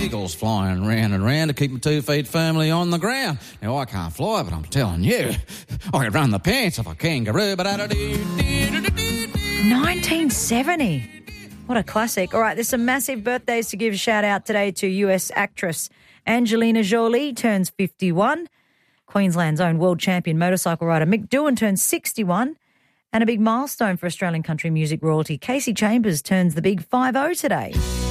eagles flying round and round to keep my 2 feet firmly on the ground. Now, I can't fly, but I'm telling you, I could run the pants of a kangaroo. 1970. What a classic. All right, there's some massive birthdays to give a shout-out today to US actress Angelina Jolie turns 51. Queensland's own world champion motorcycle rider Mick Doohan turns 61. And a big milestone for Australian country music royalty, Casey Chambers turns the big 50 today.